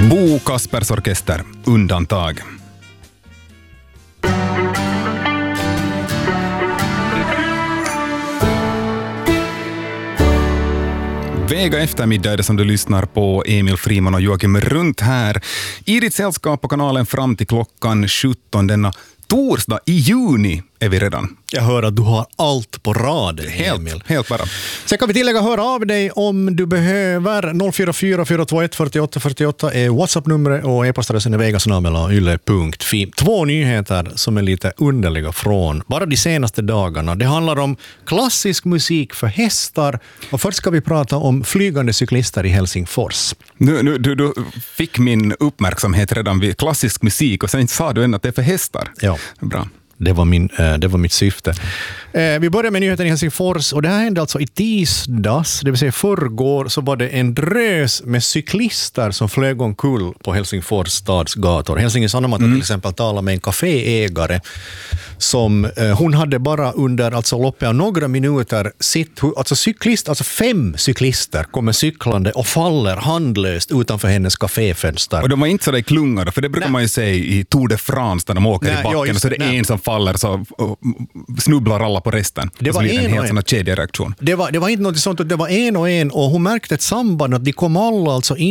Bo Kaspers Orkester, Undantag. Vega eftermiddag är det som du lyssnar på. Emil Friman och Joakim runt här. I ditt sällskap på kanalen fram till klockan 17 denna torsdag i juni är vi redan. Jag hör att du har allt på raden, Emil. Helt bara. Sen kan vi tillägga höra av dig om du behöver. 044 421 48 48 är WhatsApp-numret och e-postadressen är vegasnabel.yle.fi. 2 nyheter som är lite underliga från bara de senaste dagarna. Det handlar om klassisk musik för hästar och först ska vi prata om flygande cyklister i Helsingfors. Du fick min uppmärksamhet redan vid klassisk musik och sen sa du än att det är för hästar. Ja. Bra. Det var mitt syfte. Vi börjar med nyheten i Helsingfors och det här hände alltså i tisdags, det vill säga förrgår, så var det en drös med cyklister som flög omkull på Helsingfors stadsgator. Helsingin Sanomat till exempel talade med en kaféägare som hon hade bara under alltså loppet av några minuter alltså 5 cyklister kommer cyklande och faller handlöst utanför hennes kaféfönster. Och de var inte så där klungade, för det brukar man ju säga i Tour de France när de åker i backen och så är det en som faller så snubblar alla på resten. Det var en helt sån här kedjereaktion. Det var inte något sånt, det var en och hon märkte ett samband att de kom alla alltså